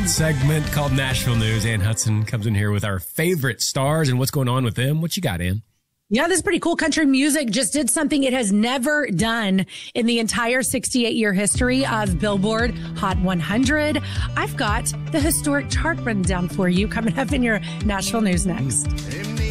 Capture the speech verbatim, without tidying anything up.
segment called Nashville News. Ann Hudson comes in here with our favorite stars and what's going on with them. What you got, Ann? Yeah, this is pretty cool. Country music just did something it has never done in the entire sixty-eight year history of Billboard Hot one hundred. I've got the historic chart rundown for you coming up in your Nashville News next.